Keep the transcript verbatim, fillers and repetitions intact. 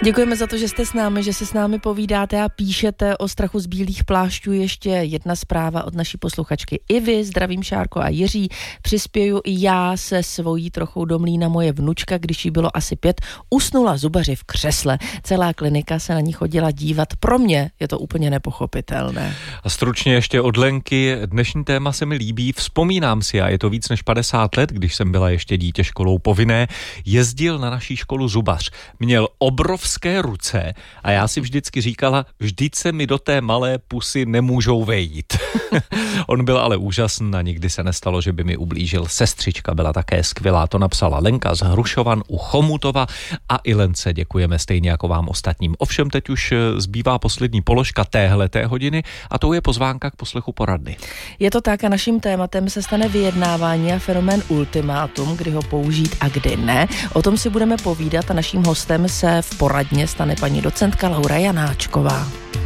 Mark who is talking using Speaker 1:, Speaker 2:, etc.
Speaker 1: Děkujeme za to, že jste s námi, že se s námi povídáte a píšete o strachu z bílých plášťů. Ještě jedna zpráva od naší posluchačky Ivy. Zdravím, Šárko a Jiří. Přispěju i já se svojí trochou do mlýna. Moje vnučka, když jí bylo asi pět, usnula zubaři v křesle. Celá klinika se na ní chodila dívat. Pro mě je to úplně nepochopitelné.
Speaker 2: A stručně ještě od Lenky. Dnešní téma se mi líbí. Vzpomínám si, a je to víc než padesát let, když jsem byla ještě dítě školou povinné, jezdil na naší školu zubař. Měl obrovský ruce a já si vždycky říkala, vždyť se mi do té malé pusy nemůžou vejít. On byl ale úžasný a nikdy se nestalo, že by mi ublížil. Sestřička byla také skvělá, to napsala Lenka z Hrušovan u Chomutova a i Lence děkujeme stejně jako vám ostatním. Ovšem teď už zbývá poslední položka téhleté hodiny a to je pozvánka k poslechu poradny.
Speaker 1: Je to tak a naším tématem se stane vyjednávání a fenomén ultimátum, kdy ho použít a kdy ne. O tom si budeme povídat a naším hostem se v poradně stane paní docentka Laura Janáčková.